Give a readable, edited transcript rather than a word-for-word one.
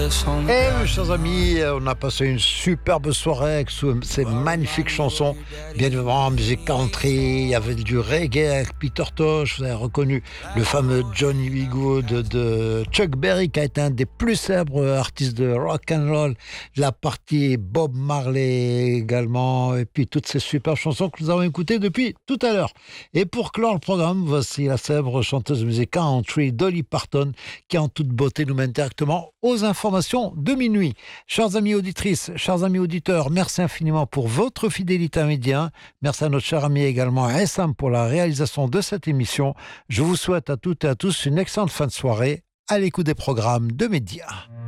mes chers amis, on a passé une superbe soirée avec ces magnifiques chansons. Bien évidemment, musique country, il y avait du reggae avec Peter Tosh, vous avez reconnu le fameux Johnny B. Good de Chuck Berry, qui a été un des plus célèbres artistes de rock and roll. La partie Bob Marley également, et puis toutes ces superbes chansons que nous avons écoutées depuis tout à l'heure. Et pour clore le programme, voici la célèbre chanteuse de musique country Dolly Parton, qui en toute beauté nous mène directement aux informations de minuit. Chers amis auditrices, chers amis auditeurs, merci infiniment pour votre fidélité à Média. Merci à notre cher ami également Essam pour la réalisation de cette émission. Je vous souhaite à toutes et à tous une excellente fin de soirée à l'écoute des programmes de Média.